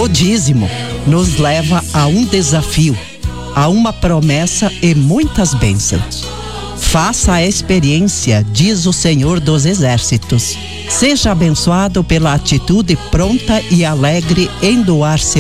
O dízimo nos leva a um desafio, a uma promessa e muitas bênçãos. Faça a experiência, diz o Senhor dos Exércitos. Seja abençoado pela atitude pronta e alegre em doar seu